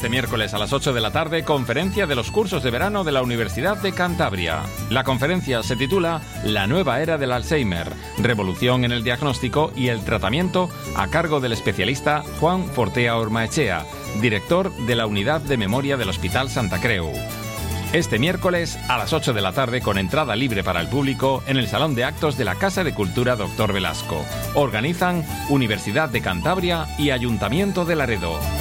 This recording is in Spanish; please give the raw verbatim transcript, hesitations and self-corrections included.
Este miércoles a las ocho de la tarde, conferencia de los cursos de verano de la Universidad de Cantabria. La conferencia se titula La nueva era del Alzheimer, revolución en el diagnóstico y el tratamiento, a cargo del especialista Juan Fortea Ormaechea, director de la Unidad de Memoria del Hospital Santa Creu. Este miércoles a las ocho de la tarde, con entrada libre para el público, en el Salón de Actos de la Casa de Cultura Doctor Velasco. Organizan Universidad de Cantabria y Ayuntamiento de Laredo.